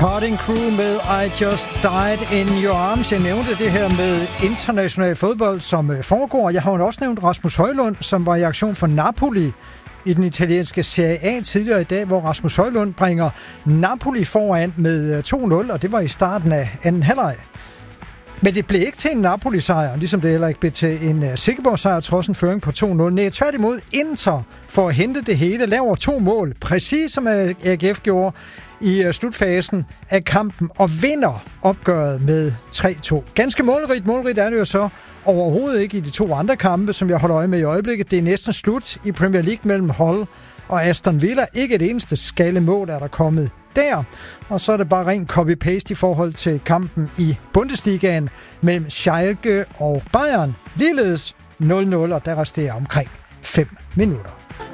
Cutting Crew med I Just Died in Your Arms. Jeg nævnte det her med international fodbold, som foregår. Jeg har jo også nævnt Rasmus Højlund, som var i aktion for Napoli i den italienske Serie A tidligere i dag, hvor Rasmus Højlund bringer Napoli foran med 2-0, og det var i starten af anden halvleg. Men det blev ikke til en Napoli-sejr, ligesom det heller ikke blev til en Silkeborg-sejr, trods en føring på 2-0. Nej, tværtimod Inter for at hente det hele, laver 2 mål, præcis som AGF gjorde i slutfasen af kampen, og vinder opgøret med 3-2. Ganske målrigt er det jo så overhovedet ikke i de 2 andre kampe, som jeg holder øje med i øjeblikket. Det er næsten slut i Premier League mellem Hull og Aston Villa. Ikke et eneste skallemål er der kommet der. Og så er det bare ren copy-paste i forhold til kampen i Bundesligaen mellem Schalke og Bayern. Ligeledes 0-0, og der resterer omkring 5 minutter.